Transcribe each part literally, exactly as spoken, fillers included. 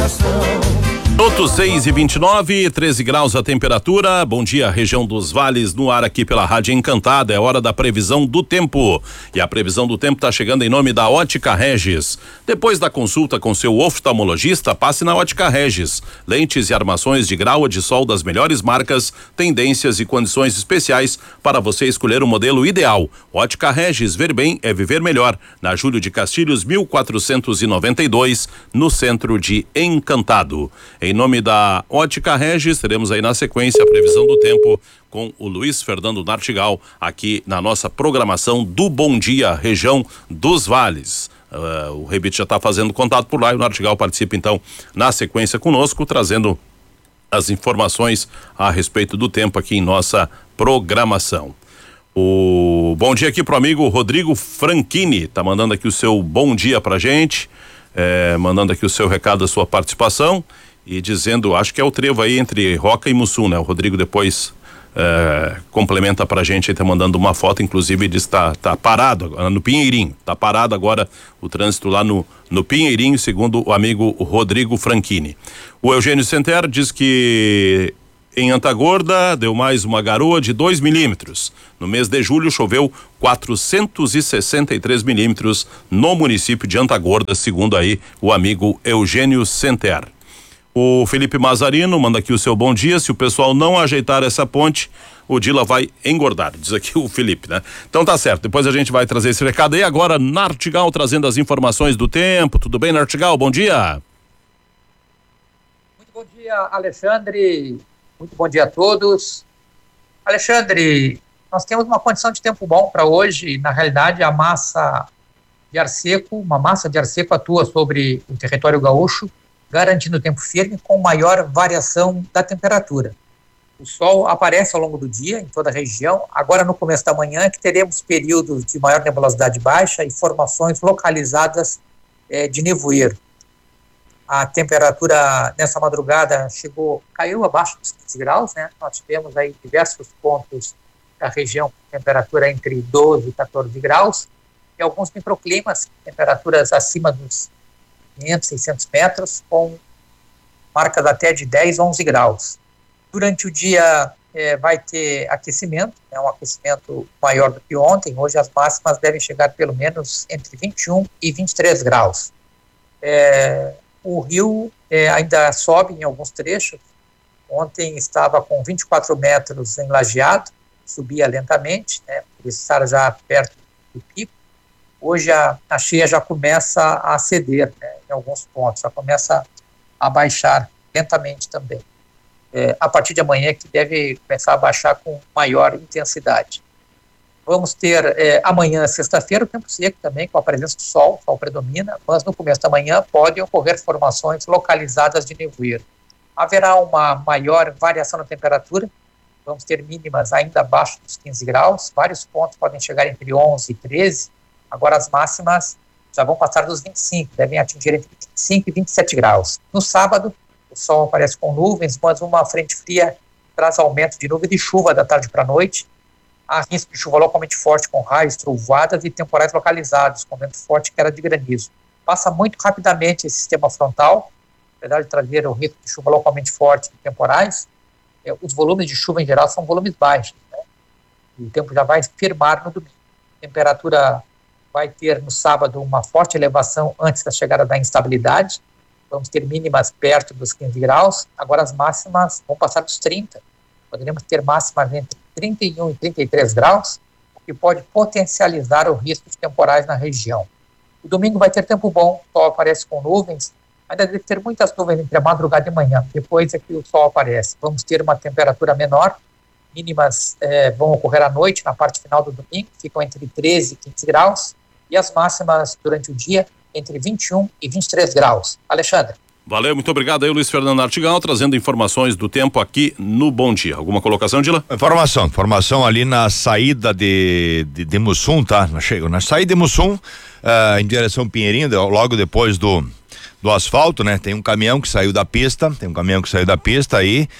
Minuto seis e vinte e nove, treze graus a temperatura. Bom dia, região dos vales, no ar aqui pela Rádio Encantada. É hora da previsão do tempo. E a previsão do tempo está chegando em nome da Ótica Regis. Depois da consulta com seu oftalmologista, passe na Ótica Regis. Lentes e armações de grau de sol das melhores marcas, tendências e condições especiais para você escolher o modelo ideal. Ótica Regis, ver bem é viver melhor. Na Júlio de Castilhos, mil quatrocentos e noventa e dois, no centro de Encantado. Em nome da Ótica Regis, teremos aí na sequência a previsão do tempo com o Luiz Fernando Nartigal aqui na nossa programação do Bom Dia, região dos vales. Uh, o Rebite já está fazendo contato por lá e o Nartigal participa então na sequência conosco, trazendo as informações a respeito do tempo aqui em nossa programação. O bom dia aqui pro amigo Rodrigo Franchini, tá mandando aqui o seu bom dia pra gente, é, mandando aqui o seu recado, a sua participação e dizendo, acho que é o trevo aí entre Roca e Mussum, né? O Rodrigo depois é, complementa pra gente, aí tá mandando uma foto, inclusive diz tá, tá parado agora no Pinheirinho, tá parado agora o trânsito lá no, no Pinheirinho, segundo o amigo Rodrigo Franchini. O Eugênio Senter diz que em Antagorda deu mais uma garoa de dois milímetros. No mês de julho choveu quatrocentos e sessenta e três milímetros no município de Antagorda, segundo aí o amigo Eugênio Senter. O Felipe Mazarino manda aqui o seu bom dia. Se o pessoal não ajeitar essa ponte, o Dila vai engordar, diz aqui o Felipe, né? Então tá certo, depois a gente vai trazer esse recado aí. Agora Nartigal trazendo as informações do tempo. Tudo bem, Nartigal? Bom dia. Muito bom dia, Alexandre. Muito bom dia a todos. Alexandre, nós temos uma condição de tempo bom para hoje. Na realidade, a massa de ar seco, uma massa de ar seco atua sobre o território gaúcho, garantindo tempo firme com maior variação da temperatura. O sol aparece ao longo do dia em toda a região. Agora, no começo da manhã, que teremos períodos de maior nebulosidade baixa e formações localizadas eh, de nevoeiro. A temperatura nessa madrugada chegou, caiu abaixo dos quinze graus, né? Nós tivemos aí diversos pontos da região com temperatura entre doze e quatorze graus, e alguns microclimas, temperaturas acima dos quinhentos, seiscentos metros, com marcas até de dez, onze graus. Durante o dia eh, vai ter aquecimento, é um aquecimento maior do que ontem. Hoje as máximas devem chegar pelo menos entre vinte e um e vinte e três graus. É, O rio eh, ainda sobe em alguns trechos. Ontem estava com vinte e quatro metros em Lajeado, subia lentamente, né, por estar já perto do pico. Hoje a, a cheia já começa a ceder, né, em alguns pontos, já começa a baixar lentamente também. É, a partir de amanhã que deve começar a baixar com maior intensidade. Vamos ter eh, amanhã, sexta-feira, o tempo seco também, com a presença do sol, o sol predomina, mas no começo da manhã podem ocorrer formações localizadas de nevoeiro. Haverá uma maior variação na temperatura, vamos ter mínimas ainda abaixo dos quinze graus, vários pontos podem chegar entre onze e treze, agora as máximas já vão passar dos vinte e cinco, devem atingir entre vinte e cinco e vinte e sete graus. No sábado, o sol aparece com nuvens, mas uma frente fria traz aumento de nuvem de chuva da tarde para a noite. Há risco de chuva localmente forte com raios, trovoadas e temporais localizados, com vento forte e queda de granizo. Passa muito rapidamente esse sistema frontal, apesar de trazer o risco de chuva localmente forte e temporais, eh, os volumes de chuva em geral são volumes baixos, né? E o tempo já vai firmar no domingo. A temperatura vai ter no sábado uma forte elevação antes da chegada da instabilidade, vamos ter mínimas perto dos quinze graus, agora as máximas vão passar dos trinta, poderemos ter máximas entre trinta e um e trinta e três graus, o que pode potencializar o risco de temporais na região. O domingo vai ter tempo bom, o sol aparece com nuvens, ainda deve ter muitas nuvens entre a madrugada e manhã, depois é que o sol aparece. Vamos ter uma temperatura menor, mínimas eh, vão ocorrer à noite, na parte final do domingo, ficam entre treze e quinze graus, e as máximas durante o dia entre vinte e um e vinte e três graus. Alexandre. Valeu, muito obrigado aí, Luiz Fernando Nartigal, trazendo informações do tempo aqui no Bom Dia. Alguma colocação, Dila? Informação, informação ali na saída de, de, de Mussum, tá? Na, chega, na saída de Mussum, uh, em direção Pinheirinho, logo depois do, do asfalto, né? Tem um caminhão que saiu da pista, tem um caminhão que saiu da pista aí,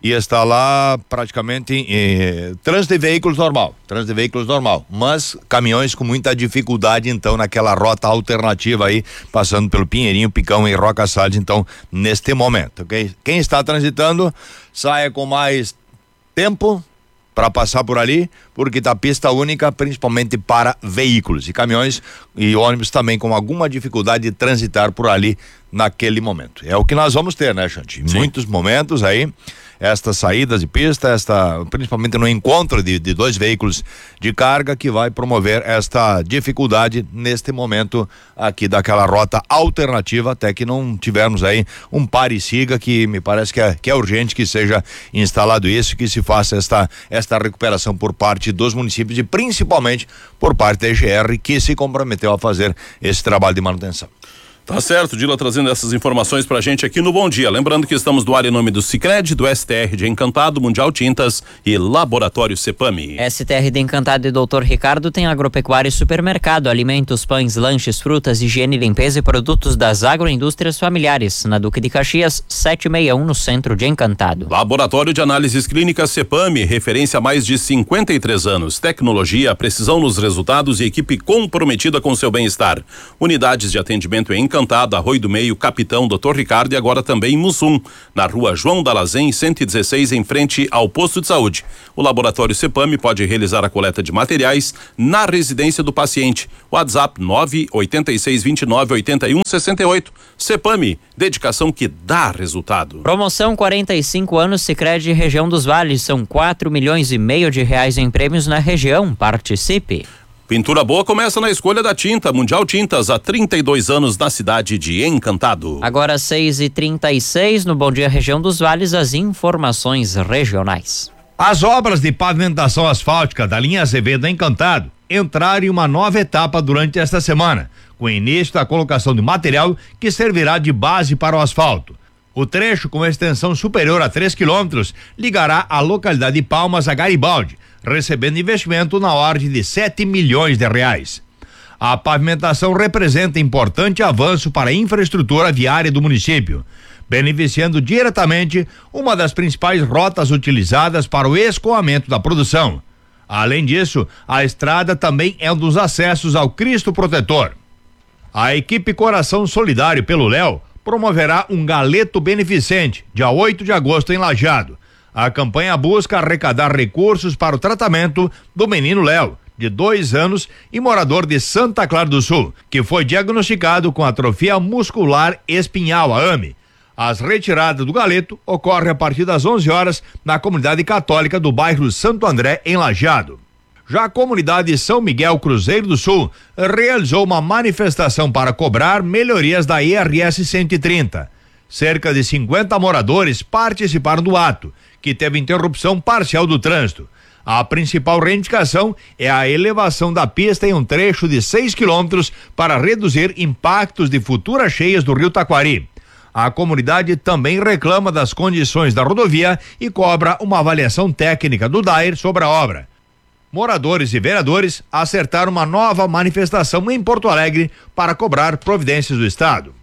e está lá praticamente eh, trânsito de veículos normal, trânsito de veículos normal, mas caminhões com muita dificuldade então naquela rota alternativa aí, passando pelo Pinheirinho, Picão e Roca Salles, então neste momento, ok? Quem está transitando, saia com mais tempo para passar por ali, porque tá pista única, principalmente para veículos e caminhões e ônibus também com alguma dificuldade de transitar por ali naquele momento. É o que nós vamos ter, né, Xanti? Muitos momentos aí, estas saídas de pista, esta, principalmente no encontro de, de dois veículos de carga, que vai promover esta dificuldade neste momento aqui daquela rota alternativa, até que não tivermos aí um pare e siga, que me parece que é, que é urgente que seja instalado isso, que se faça esta, esta recuperação por parte dos municípios e principalmente por parte da E G R, que se comprometeu a fazer esse trabalho de manutenção. Tá certo, Dila trazendo essas informações pra gente aqui no Bom Dia. Lembrando que estamos no ar em nome do Sicredi, do S T R de Encantado, Mundial Tintas e Laboratório Cepami. S T R de Encantado e doutor Ricardo tem agropecuária e supermercado, alimentos, pães, lanches, frutas, higiene, limpeza e produtos das agroindústrias familiares. Na Duque de Caxias, setecentos e sessenta e um, no centro de Encantado. Laboratório de Análises Clínicas Cepami, referência há mais de cinquenta e três anos. Tecnologia, precisão nos resultados e equipe comprometida com seu bem-estar. Unidades de atendimento em Encantado, Arroio do Meio, Capitão, doutor Ricardo e agora também em Mussum, na rua João Dalazen, cento e dezesseis, em frente ao posto de saúde. O Laboratório Cepami pode realizar a coleta de materiais na residência do paciente. WhatsApp nove oito seis dois nove oito um seis oito. Cepami, dedicação que dá resultado. Promoção quarenta e cinco anos Sicredi Região dos Vales, são quatro milhões e meio de reais em prêmios na região. Participe. Pintura boa começa na escolha da tinta. Mundial Tintas, há trinta e dois anos na cidade de Encantado. Agora seis e trinta e seis, no Bom Dia Região dos Vales, as informações regionais. As obras de pavimentação asfáltica da linha Azevedo Encantado entraram em uma nova etapa durante esta semana, com o início da colocação de material que servirá de base para o asfalto. O trecho, com extensão superior a três quilômetros, ligará a localidade de Palmas a Garibaldi, recebendo investimento na ordem de sete milhões de reais. A pavimentação representa importante avanço para a infraestrutura viária do município, beneficiando diretamente uma das principais rotas utilizadas para o escoamento da produção. Além disso, a estrada também é um dos acessos ao Cristo Protetor. A equipe Coração Solidário pelo Léo promoverá um galeto beneficente, dia oito de agosto, em Lajeado. A campanha busca arrecadar recursos para o tratamento do menino Léo, de dois anos e morador de Santa Clara do Sul, que foi diagnosticado com atrofia muscular espinhal, a AME. As retiradas do galeto ocorrem a partir das onze horas na comunidade católica do bairro Santo André, em Lajeado. Já a comunidade São Miguel Cruzeiro do Sul realizou uma manifestação para cobrar melhorias da I R S cento e trinta. Cerca de cinquenta moradores participaram do ato, que teve interrupção parcial do trânsito. A principal reivindicação é a elevação da pista em um trecho de seis quilômetros para reduzir impactos de futuras cheias do rio Taquari. A comunidade também reclama das condições da rodovia e cobra uma avaliação técnica do D A E R sobre a obra. Moradores e vereadores acertaram uma nova manifestação em Porto Alegre para cobrar providências do Estado.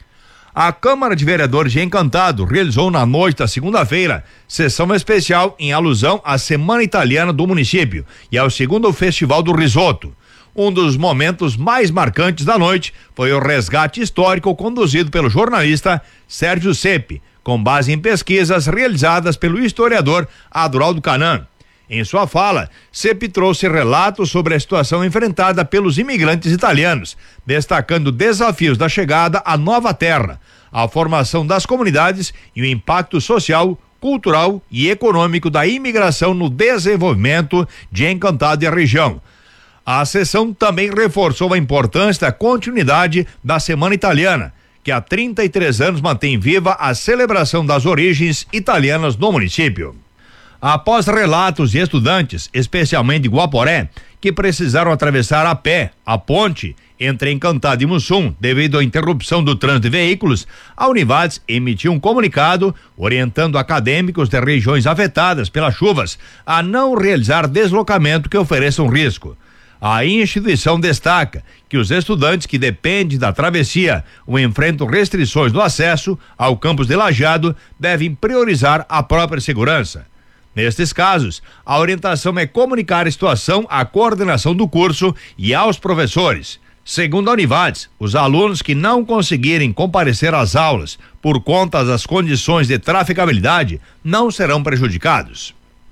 A Câmara de Vereadores de Encantado realizou na noite da segunda-feira sessão especial em alusão à Semana Italiana do município e ao segundo Festival do Risoto. Um dos momentos mais marcantes da noite foi o resgate histórico conduzido pelo jornalista Sérgio Sepe, com base em pesquisas realizadas pelo historiador Adroaldo Canan. Em sua fala, Sepe trouxe relatos sobre a situação enfrentada pelos imigrantes italianos, destacando desafios da chegada à nova terra, a formação das comunidades e o impacto social, cultural e econômico da imigração no desenvolvimento de Encantado e a região. A sessão também reforçou a importância da continuidade da Semana Italiana, que há trinta e três anos mantém viva a celebração das origens italianas no município. Após relatos de estudantes, especialmente de Guaporé, que precisaram atravessar a pé a ponte entre Encantado e Mussum devido à interrupção do trânsito de veículos, a Univades emitiu um comunicado orientando acadêmicos de regiões afetadas pelas chuvas a não realizar deslocamento que ofereça um risco. A instituição destaca que os estudantes que dependem da travessia ou enfrentam restrições no acesso ao campus de Lajeado devem priorizar a própria segurança. Nestes casos, a orientação é comunicar a situação à coordenação do curso e aos professores. Segundo a Univades, os alunos que não conseguirem comparecer às aulas por conta das condições de traficabilidade não serão prejudicados.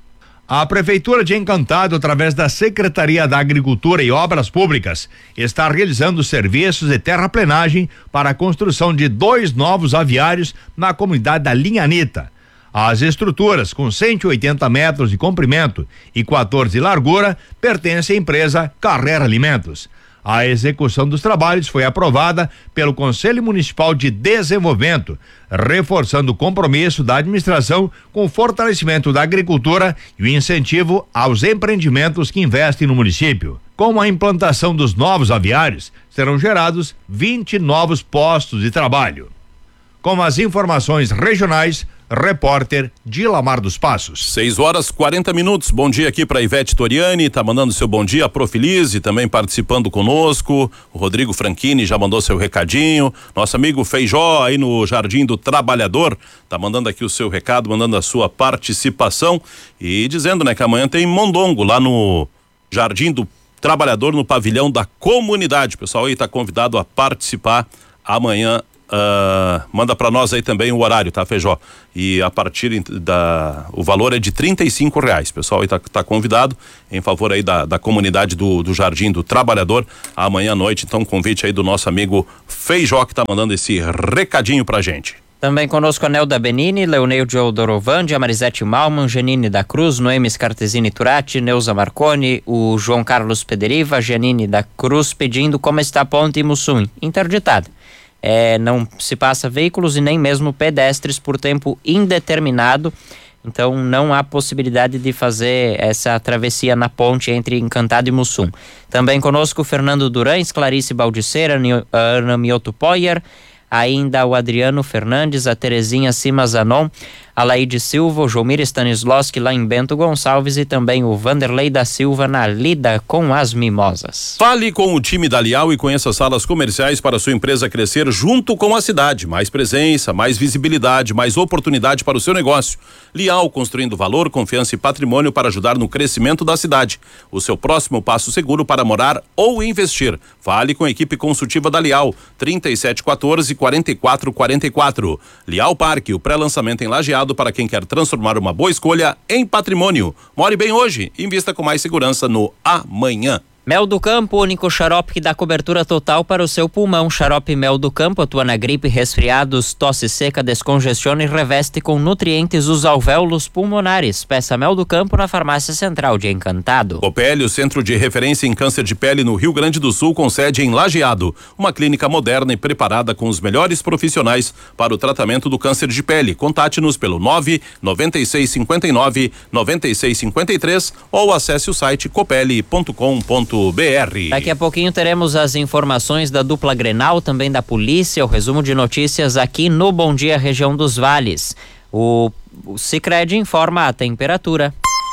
A Prefeitura de Encantado, através da Secretaria da Agricultura e Obras Públicas, está realizando serviços de terraplenagem para a construção de dois novos aviários na comunidade da Linhanita. As estruturas, com cento e oitenta metros de comprimento e quatorze de largura, pertencem à empresa Carrera Alimentos. A execução dos trabalhos foi aprovada pelo Conselho Municipal de Desenvolvimento, reforçando o compromisso da administração com o fortalecimento da agricultura e o incentivo aos empreendimentos que investem no município. Com a implantação dos novos aviários, serão gerados vinte novos postos de trabalho. Com as informações regionais, repórter Dilamar dos Passos. seis horas quarenta minutos. Bom dia aqui para Ivete Toriani, tá mandando seu bom dia. A Profilize também participando conosco. O Rodrigo Franchini já mandou seu recadinho. Nosso amigo Feijó aí no Jardim do Trabalhador tá mandando aqui o seu recado, mandando a sua participação e dizendo, né, que amanhã tem mondongo lá no Jardim do Trabalhador, no pavilhão da comunidade. O pessoal aí tá convidado a participar amanhã. Uh, manda para nós aí também o horário, tá, Feijó? E a partir da o valor é de trinta e cinco reais. Pessoal aí tá, tá convidado em favor aí da, da comunidade do, do Jardim do Trabalhador amanhã à noite. Então, convite aí do nosso amigo Feijó, que tá mandando esse recadinho pra gente. Também conosco a Nelda Benini, Leoneide Odorovandi, a Marisete Malman, Janine da Cruz, Noemi Scartesini Turati, Neuza Marconi, o João Carlos Pederiva, Janine da Cruz pedindo como está a ponte Mussum, interditada. É, não se passa veículos e nem mesmo pedestres por tempo indeterminado, então não há possibilidade de fazer essa travessia na ponte entre Encantado e Mussum. Também conosco Fernando Durães, Clarice Baldiceira, Ana Mioto Poyer, ainda o Adriano Fernandes, a Terezinha Simas Zanon, a Laide Silva, o Jomir Stanislavski lá em Bento Gonçalves e também o Vanderlei da Silva na lida com as mimosas. Fale com o time da Lial e conheça salas comerciais para sua empresa crescer junto com a cidade. Mais presença, mais visibilidade, mais oportunidade para o seu negócio. Lial, construindo valor, confiança e patrimônio para ajudar no crescimento da cidade. O seu próximo passo seguro para morar ou investir. Fale com a equipe consultiva da Lial, trinta e sete quatorze, quarenta e quatro quarenta e quatro. Lial Parque, o pré-lançamento em Lajeado para quem quer transformar uma boa escolha em patrimônio. More bem hoje, invista com mais segurança no amanhã. Mel do Campo, único xarope que dá cobertura total para o seu pulmão. Xarope Mel do Campo atua na gripe, resfriados, tosse seca, descongestiona e reveste com nutrientes os alvéolos pulmonares. Peça Mel do Campo na Farmácia Central de Encantado. Copel, o centro de referência em câncer de pele no Rio Grande do Sul, com sede em Lajeado. Uma clínica moderna e preparada com os melhores profissionais para o tratamento do câncer de pele. Contate-nos pelo nove nove seis cinco nove nove seis cinco três ou acesse o site copel ponto com ponto br. Daqui a pouquinho teremos as informações da dupla Grenal, também da polícia, o resumo de notícias aqui no Bom Dia Região dos Vales. O, o Sicredi informa a temperatura.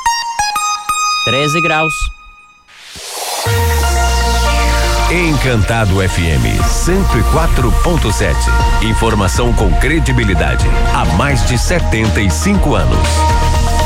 treze graus. Encantado F M cento e quatro ponto sete. Informação com credibilidade há mais de setenta e cinco anos.